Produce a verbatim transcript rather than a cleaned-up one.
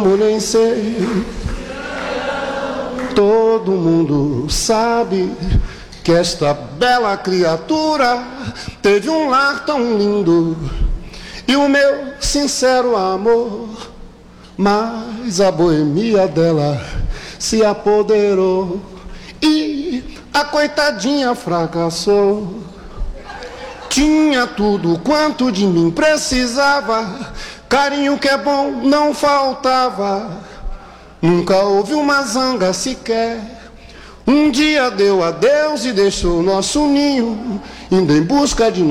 amo, nem sei. Todo mundo sabe que esta bela criatura teve um lar tão lindo e o meu sincero amor, mas a boemia dela se apoderou e a coitadinha fracassou. Tinha tudo quanto de mim precisava, carinho que é bom não faltava. Nunca houve uma zanga sequer. Um dia deu adeus e deixou nosso ninho, indo em busca de